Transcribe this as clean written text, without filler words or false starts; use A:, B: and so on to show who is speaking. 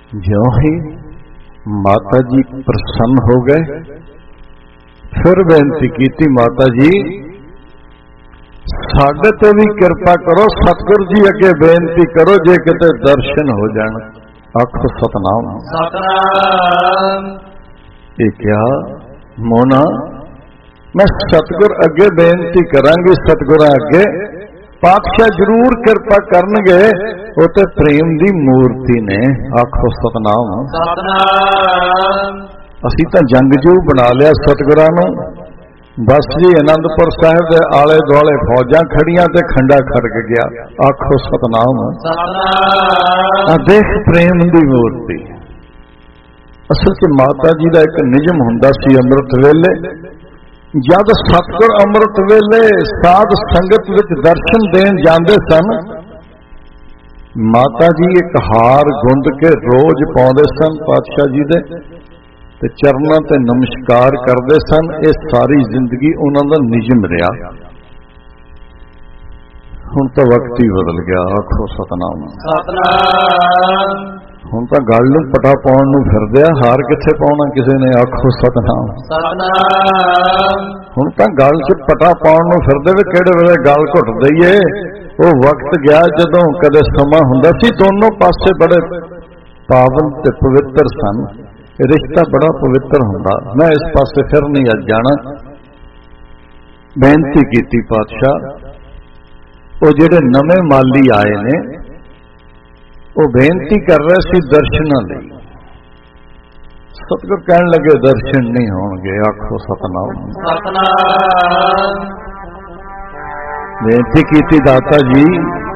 A: ज्यों ही माता जी प्रसन्न हो गए, फिर बेनती की, माता जी साडे ते भी कृपा करो, सतगुर जी अगे बेनती करो जे किते दर्शन हो जाण। आखो सतनाम
B: सतनाम।
A: ये क्या मोना, मैं सतगुर अगे बेनती करांगी, सतगुरां अगे पातशाह जरूर कृपा करनगे, वो ते प्रेम दी मूर्ति ने। आखो सतनाम
B: सतनाम।
A: असीं तां जंगजू बना लिया सतगुरां नूं, बस जी आनंदपुर साहिब दे आले दुआले फौजां खड़ियां ते खंडा खड़क गया। आखो सतनाम
B: सतनाम।
A: देख प्रेम दी मूर्ति। असल च माता जी का एक नियम हुंदा सी, अमृत वेले जद सतगुर अमृत वेले साध संगत विच दर्शन देन जांदे सन, माता जी एक हार गुंद के रोज पाउंदे सन पातशाह जी दे ते चरनां ते नमस्कार करते सन। ये सारी जिंदगी उन्हों का नियम रहा। हुण तो वक्त ही बदल गया। आखो सतनाम
B: सतनाम।
A: हुण तो गल नूं पटा पाउण नूं फिरदे आ, हार किथे पाउणा किसी ने। आखो सतनाम
B: सतनाम।
A: हुण तो गल च पटा पाउण नूं फिरदे वे किहड़े वेले गल घुट दईए। वो वक्त गया जदों कदे समा हुंदा सी, दोनों पासे बड़े पावन ते पवित्र सन, रिश्ता बड़ा पवित्र हुंदा। मैं इस पासे फिर नहीं अज जाना। बेनती की पातशाह, वो जिहड़े नवे माली आए ने वो बेनती कर रहे सी दर्शनां लई। सतगुर कहण लगे दर्शन नहीं होणगे। आखो सतनाम
B: सतनाम।
A: बेनती की दाता जी